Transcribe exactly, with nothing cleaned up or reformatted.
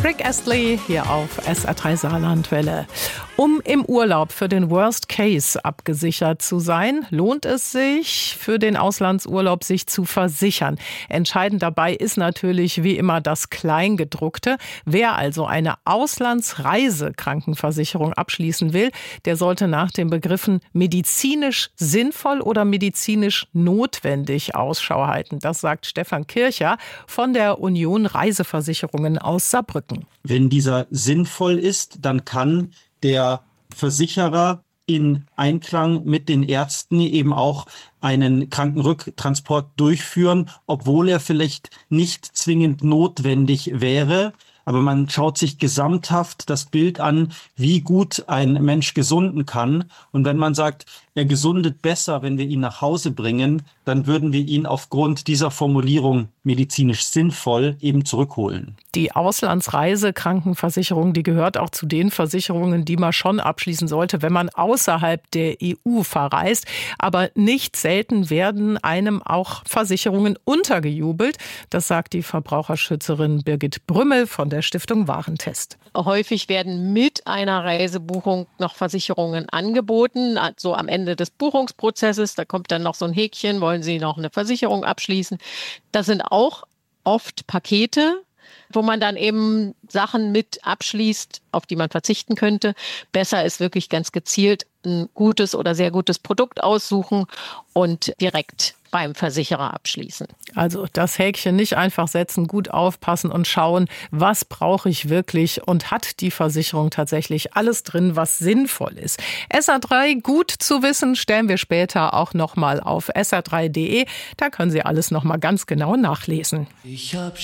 Rick Astley hier auf S R drei Saarlandwelle. Um im Urlaub für den Worst Case abgesichert zu sein, lohnt es sich, für den Auslandsurlaub sich zu versichern. Entscheidend dabei ist natürlich wie immer das Kleingedruckte. Wer also eine Auslandsreisekrankenversicherung abschließen will, der sollte nach den Begriffen medizinisch sinnvoll oder medizinisch notwendig Ausschau halten. Das sagt Stefan Kircher von der Union Reiseversicherungen aus Saarbrücken. Wenn dieser sinnvoll ist, dann kann der Versicherer in Einklang mit den Ärzten eben auch einen Krankenrücktransport durchführen, obwohl er vielleicht nicht zwingend notwendig wäre. Aber man schaut sich gesamthaft das Bild an, wie gut ein Mensch gesunden kann. Und wenn man sagt, er gesundet besser, wenn wir ihn nach Hause bringen, dann würden wir ihn aufgrund dieser Formulierung medizinisch sinnvoll eben zurückholen. Die Auslandsreisekrankenversicherung, die gehört auch zu den Versicherungen, die man schon abschließen sollte, wenn man außerhalb der E U verreist. Aber nicht selten werden einem auch Versicherungen untergejubelt. Das sagt die Verbraucherschützerin Birgit Brümmel von der Stiftung Warentest. Häufig werden mit einer Reisebuchung noch Versicherungen angeboten, also am Ende des Buchungsprozesses. Da kommt dann noch so ein Häkchen, wollen Sie noch eine Versicherung abschließen? Das sind auch oft Pakete, wo man dann eben Sachen mit abschließt, auf die man verzichten könnte. Besser ist wirklich ganz gezielt ein gutes oder sehr gutes Produkt aussuchen und direkt beim Versicherer abschließen. Also das Häkchen nicht einfach setzen, gut aufpassen und schauen, was brauche ich wirklich und hat die Versicherung tatsächlich alles drin, was sinnvoll ist. S R drei gut zu wissen, stellen wir später auch nochmal auf S R drei Punkt de. Da können Sie alles nochmal ganz genau nachlesen. Ich hab